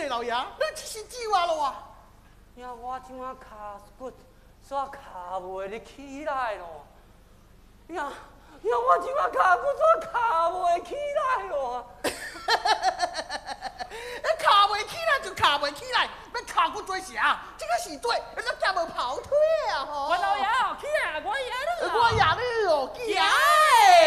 老爷，你这是酒啊咯啊！ 呀，我即马骹骨煞骹袂得起来咯。呀，我即马骹骨煞骹袂起来咯。 卡袂起来就卡袂起来，要卡骨做啥？这个是对，你惊无跑腿啊吼！ 我老爷，起来，我爷你我爷你哦， 爷。